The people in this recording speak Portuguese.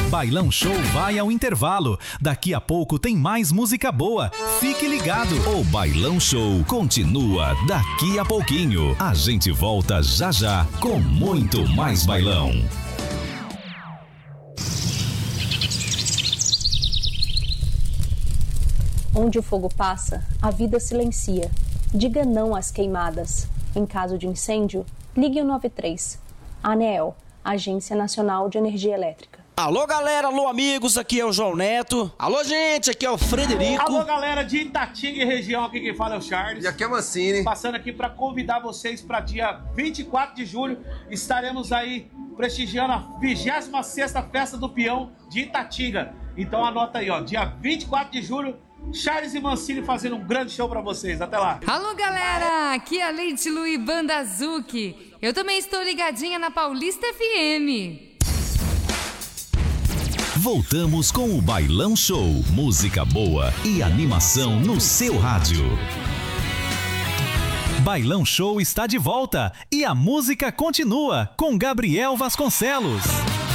Bailão Show vai ao intervalo. Daqui a pouco tem mais música boa. Fique ligado. O Bailão Show continua daqui a pouquinho. A gente volta já já com muito mais bailão. Onde o fogo passa, a vida silencia. Diga não às queimadas. Em caso de incêndio, ligue o 93. ANEEL, Agência Nacional de Energia Elétrica. Alô, galera, alô, amigos, aqui é o João Neto. Alô, gente, aqui é o Frederico. Alô, galera de Itatinga e região, aqui quem fala é o Charles. E aqui é o Mancini. Passando aqui para convidar vocês para dia 24 de julho, estaremos aí prestigiando a 26ª Festa do Peão de Itatinga. Então anota aí, ó, dia 24 de julho, Charles e Mancini fazendo um grande show pra vocês. Até lá. Alô, galera! Aqui é a Leite Lu e Banda Azuki. Eu também estou ligadinha na Paulista FM. Voltamos com o Bailão Show. Música boa e animação no seu rádio. Bailão Show está de volta e a música continua com Gabriel Vasconcelos.